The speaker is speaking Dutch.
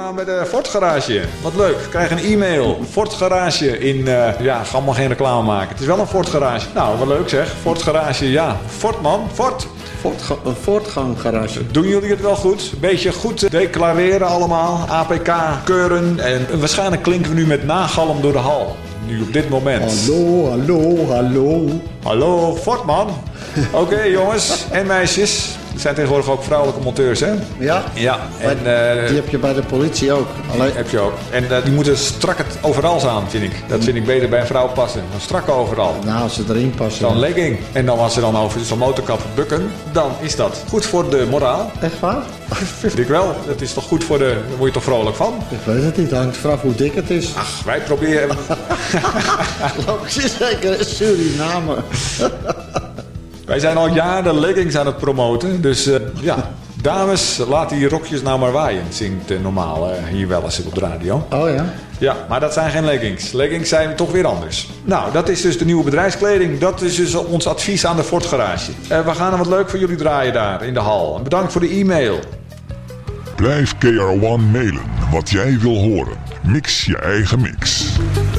nou bij de Ford Garage. Wat leuk. Ik krijg een e-mail. Ford Garage in... ga allemaal geen reclame maken. Het is wel een Ford Garage. Nou, wat leuk zeg. Ford Garage, ja. Ford man, Ford. Een voortganggarage. Doen jullie het wel goed? Beetje goed declareren allemaal. APK keuren. En waarschijnlijk klinken we nu met nagalm door de hal. Nu op dit moment. Hallo. Hallo, Ford man. Oké, jongens en meisjes. Er zijn tegenwoordig ook vrouwelijke monteurs, hè? Ja? Ja. En, die heb je bij de politie ook. Alleen... Heb je ook. En die moeten strak het overal aan, vind ik. Dat vind ik beter bij een vrouw passen. Dan strak overal. Nou, als ze erin passen. Dan legging. En dan als ze dan over zo'n motorkap bukken, dan is dat goed voor de moraal. Echt waar? Vind ik wel. Dat is toch goed voor de... Daar word je toch vrolijk van? Ik weet het niet. Hangt vanaf hoe dik het is. Ach, wij proberen... Logisch zeker. Suriname. Wij zijn al jaren leggings aan het promoten. Dus ja, dames, laat die rokjes nou maar waaien. Zingt normaal hier wel eens op de radio. Oh ja? Ja, maar dat zijn geen leggings. Leggings zijn toch weer anders. Nou, dat is dus de nieuwe bedrijfskleding. Dat is dus ons advies aan de Ford Garage. We gaan er wat leuk voor jullie draaien daar in de hal. En bedankt voor de e-mail. Blijf KR1 mailen wat jij wil horen. Mix je eigen mix.